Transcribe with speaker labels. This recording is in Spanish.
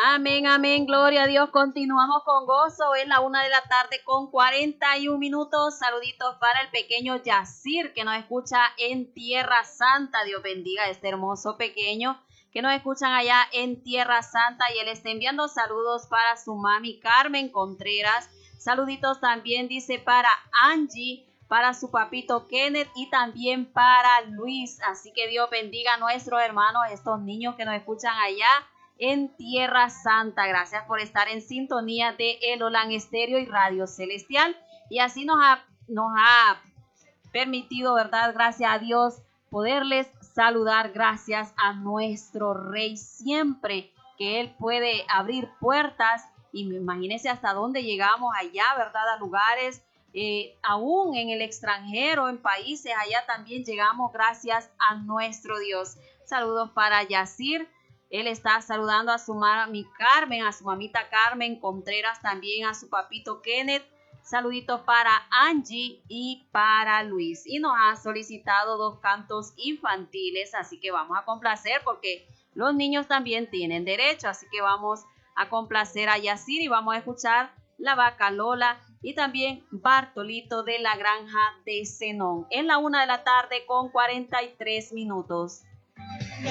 Speaker 1: Amén, amén, gloria a Dios. Continuamos con gozo. Es la 1 de la tarde con 41 minutos. Saluditos para el pequeño Yacir que nos escucha en Tierra Santa. Dios bendiga a este hermoso pequeño que nos escuchan allá en Tierra Santa. Y él está enviando saludos para su mami Carmen Contreras. Saluditos también dice para Angie, para su papito Kenneth y también para Luis. Así que Dios bendiga a nuestros hermanos, estos niños que nos escuchan allá en Tierra Santa. Gracias por estar en sintonía de El Olan Estéreo y Radio Celestial. Y así nos ha permitido, ¿verdad? Gracias a Dios, poderles saludar. Gracias a nuestro Rey siempre, que Él puede abrir puertas. Y imagínense hasta dónde llegamos allá, ¿verdad? A lugares, aún en el extranjero, en países, allá también llegamos gracias a nuestro Dios. Saludos para Yacir. Él está saludando a su mami Carmen, a su mamita Carmen Contreras, también a su papito Kenneth. Saluditos para Angie y para Luis. Y nos han solicitado 2 cantos infantiles, así que vamos a complacer porque los niños también tienen derecho. Así que vamos a complacer a Yacir y vamos a escuchar La Vaca Lola y también Bartolito de la Granja de Zenón. Es la 1 de la tarde con 43 minutos.